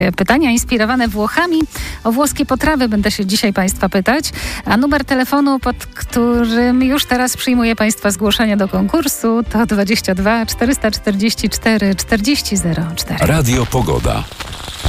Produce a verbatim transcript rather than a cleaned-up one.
Pytania inspirowane Włochami. O włoskie potrawy będę się dzisiaj Państwa pytać. A numer telefonu, pod którym już teraz przyjmuję Państwa zgłoszenia do konkursu, to dwadzieścia dwa czterysta czterdzieści cztery czterdzieści zero cztery. Radio Pogoda.